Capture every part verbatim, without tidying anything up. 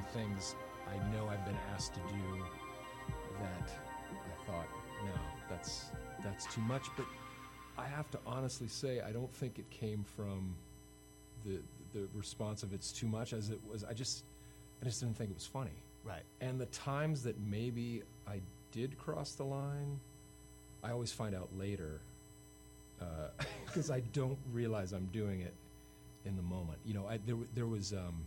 things I know I've been asked to do that I thought, no, that's that's too much. But I have to honestly say, I don't think it came from the the response of it's too much as it was. I just I just didn't think it was funny. Right. And the times that maybe I did cross the line, I always find out later because uh, I don't realize I'm doing it in the moment. You know, I, there there was. Um,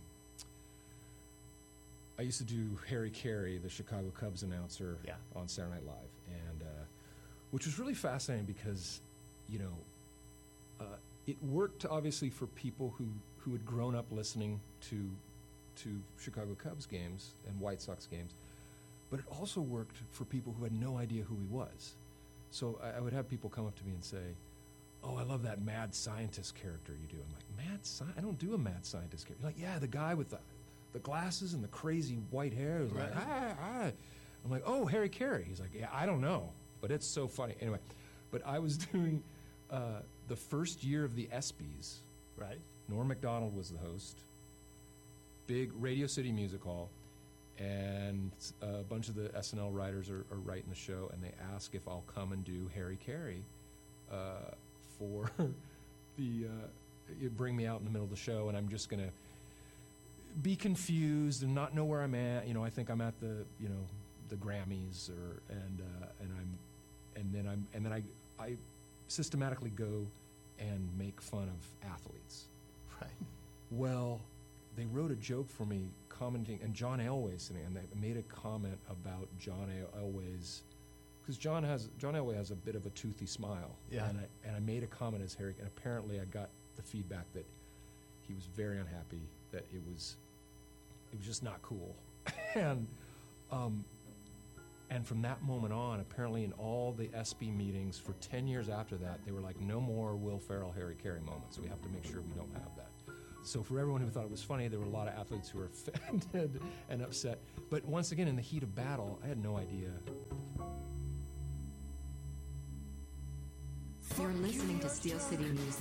I used to do Harry Carey, the Chicago Cubs announcer, yeah. on Saturday Night Live, and uh, which was really fascinating because, you know, uh, it worked obviously for people who, who had grown up listening to to Chicago Cubs games and White Sox games, but it also worked for people who had no idea who he was. So I, I would have people come up to me and say, "Oh, I love that mad scientist character you do." I'm like, "Mad scientist? I don't do a mad scientist character." Like, yeah, the guy with the the glasses and the crazy white hair. He's right. like, ah, ah. I'm like, "Oh, Harry Carey." He's like, "Yeah, I don't know, but it's so funny." Anyway, but I was doing uh, the first year of the ESPYs. Right. Norm Macdonald was the host. Big Radio City Music Hall, and a bunch of the S N L writers are, are writing the show, and they ask if I'll come and do Harry Carey uh, for the. Uh, you bring me out in the middle of the show, and I'm just gonna be confused and not know where I'm at. You know, I think I'm at the you know the Grammys, or and uh, and I'm and then I'm and then I I systematically go and make fun of athletes. Right. Well, they wrote a joke for me commenting, and John Elway sitting, and they made a comment about John Elway's, because John has John Elway has a bit of a toothy smile. Yeah. And I and I made a comment as Harry, and apparently I got the feedback that he was very unhappy, that it was it was just not cool. and um and from that moment on, apparently in all the ESPY meetings for ten years after that, they were like, no more Will Ferrell, Harry Carey moments. We have to make sure we don't have that. So for everyone who thought it was funny, there were a lot of athletes who were offended and upset. But once again, in the heat of battle, I had no idea. You're listening to Steel City Music.